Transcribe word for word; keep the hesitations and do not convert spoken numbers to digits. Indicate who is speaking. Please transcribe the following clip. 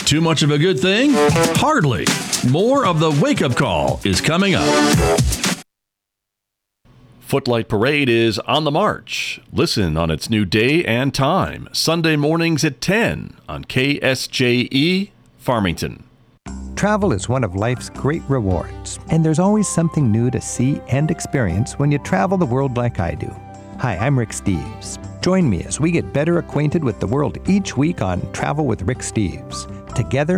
Speaker 1: Too much of a good thing? Hardly. More of the Wake Up Call is coming up. Footlight Parade is on the march. Listen on its new day and time, Sunday mornings at ten on K S J E, Farmington.
Speaker 2: Travel is one of life's great rewards, and there's always something new to see and experience when you travel the world like I do. Hi, I'm Rick Steves. Join me as we get better acquainted with the world each week on Travel with Rick Steves. Together,